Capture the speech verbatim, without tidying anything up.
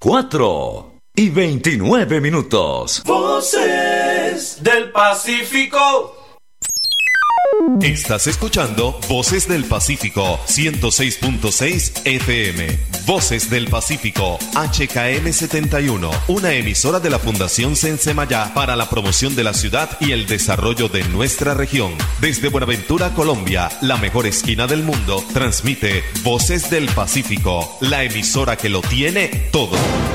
cuatro y veintinueve minutos. Voces del Pacífico. Estás escuchando Voces del Pacífico, ciento seis punto seis F M. Voces del Pacífico, H K M setenta y uno, una emisora de la Fundación Sensemayá para la promoción de la ciudad y el desarrollo de nuestra región. Desde Buenaventura, Colombia, la mejor esquina del mundo, transmite Voces del Pacífico, la emisora que lo tiene todo.